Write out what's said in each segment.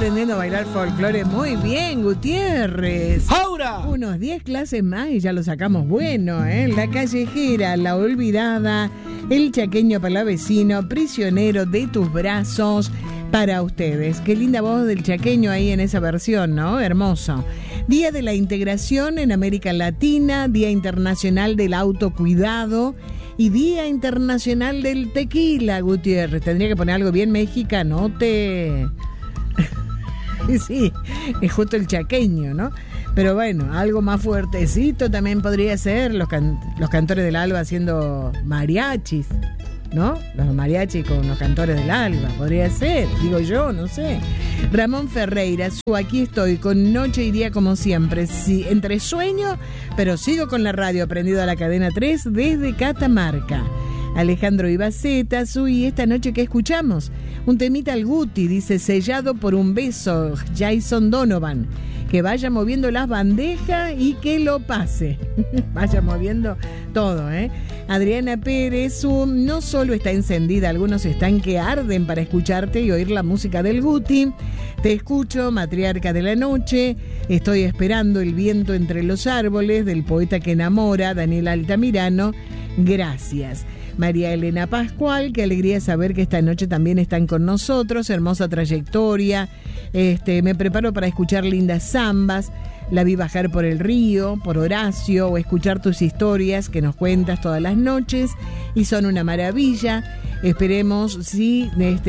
aprendiendo a bailar folclore muy bien, Gutiérrez. ¡Ahora! Unos 10 clases más y ya lo sacamos bueno, ¿eh? La callejera, la olvidada, el chaqueño palavecino, prisionero de tus brazos, para ustedes. Qué linda voz del chaqueño ahí en esa versión, ¿no? Hermoso. Día de la Integración en América Latina, Día Internacional del Autocuidado y Día Internacional del Tequila, Gutiérrez. Tendría que poner algo bien mexicanote. Sí, es justo el chaqueño, ¿no? Pero bueno, algo más fuertecito también podría ser los cantores del alba haciendo mariachis, ¿no? Los mariachis con los cantores del alba, podría ser, digo yo, no sé. Ramón Ferreira, aquí estoy con Noche y Día como siempre, sí, entre sueño, pero sigo con la radio prendido a la cadena 3 desde Catamarca. Alejandro Ibaceta, y esta noche ¿qué escuchamos? Un temita al Guti, dice, sellado por un beso, Jason Donovan. Que vaya moviendo las bandejas y que lo pase. Vaya moviendo todo, ¿eh? Adriana Pérez, no solo está encendida, algunos están que arden para escucharte y oír la música del Guti. Te escucho, matriarca de la noche. Estoy esperando el viento entre los árboles, del poeta que enamora, Daniel Altamirano. Gracias. María Elena Pascual, qué alegría saber que esta noche también están con nosotros, hermosa trayectoria, me preparo para escuchar lindas zambas, la vi bajar por el río, por Horacio, o escuchar tus historias que nos cuentas todas las noches y son una maravilla. Esperemos, sí,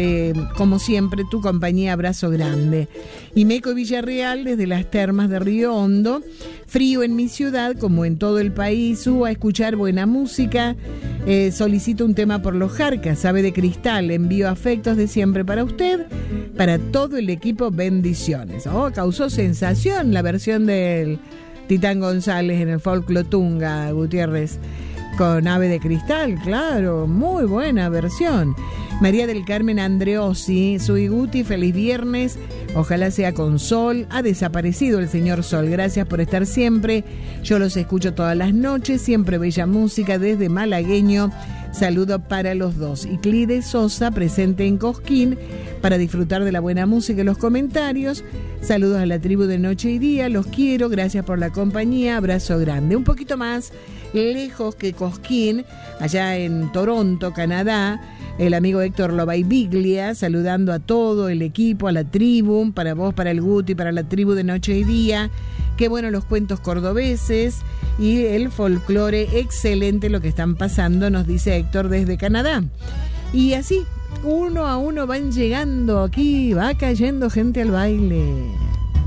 como siempre, tu compañía, abrazo grande. Y Meco Villarreal, desde las termas de Río Hondo, frío en mi ciudad, como en todo el país, a escuchar buena música. Solicito un tema por los Jarcas, Ave de Cristal, envío afectos de siempre para usted, para todo el equipo, bendiciones. Causó sensación la versión del Titán González en el Folclotunga, Gutiérrez, con Ave de Cristal, claro, muy buena versión. María del Carmen Andreossi, soy Guti, feliz viernes, ojalá sea con sol, ha desaparecido el señor Sol, gracias por estar siempre, yo los escucho todas las noches, siempre bella música desde Malagueño, saludo para los dos. Y Clide Sosa, presente en Cosquín, para disfrutar de la buena música y los comentarios, saludos a la tribu de Noche y Día, los quiero, gracias por la compañía, abrazo grande. Un poquito más lejos que Cosquín, allá en Toronto, Canadá, el amigo Héctor Lobaibiglia, saludando a todo el equipo, a la tribu, para vos, para el Guti, para la tribu de Noche y Día. Qué bueno los cuentos cordobeses y el folclore, excelente lo que están pasando, nos dice Héctor desde Canadá. Y así, uno a uno van llegando aquí, va cayendo gente al baile.